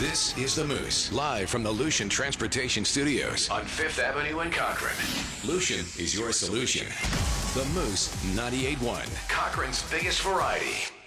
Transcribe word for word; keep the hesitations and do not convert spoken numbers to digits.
This is The Moose, live from the Lucian Transportation Studios on Fifth Avenue in Cochrane. Lucian is your solution. The Moose ninety-eight point one, Cochrane's biggest variety.